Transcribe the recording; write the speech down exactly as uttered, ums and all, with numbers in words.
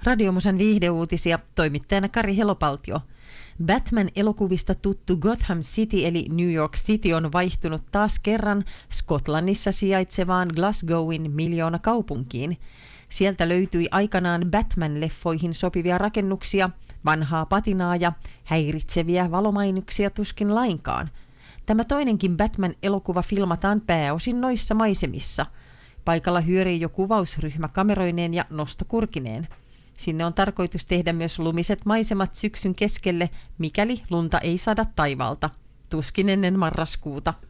Radiomusan viihdeuutisia, toimittajana Kari Helopaltio. Batman-elokuvista tuttu Gotham City eli New York City on vaihtunut taas kerran Skotlannissa sijaitsevaan Glasgowin miljoonakaupunkiin. Sieltä löytyi aikanaan Batman-leffoihin sopivia rakennuksia, vanhaa patinaa ja häiritseviä valomainoksia tuskin lainkaan. Tämä toinenkin Batman-elokuva filmataan pääosin noissa maisemissa. Paikalla hyörii jo kuvausryhmä kameroineen ja nostokurkineen. Sinne on tarkoitus tehdä myös lumiset maisemat syksyn keskelle, mikäli lunta ei sada taivaalta. Tuskin ennen marraskuuta.